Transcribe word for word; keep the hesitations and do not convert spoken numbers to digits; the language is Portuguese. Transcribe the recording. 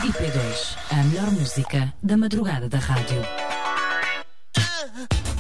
I P dois, a melhor música da madrugada da rádio.